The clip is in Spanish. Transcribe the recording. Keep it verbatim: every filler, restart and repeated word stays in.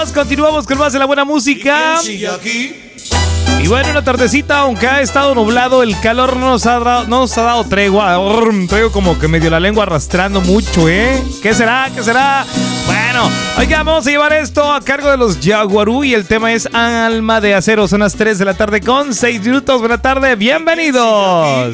Continuamos con más de la buena música. Y bueno, una tardecita, aunque ha estado nublado, el calor no nos ha dado, no nos ha dado tregua. Traigo como que medio la lengua arrastrando mucho, ¿eh? ¿Qué será? ¿Qué será? Bueno, oiga, vamos a llevar esto a cargo de los Jaguarú y el tema es Alma de Acero. Son las tres de la tarde con seis minutos. Buena tarde, bienvenidos.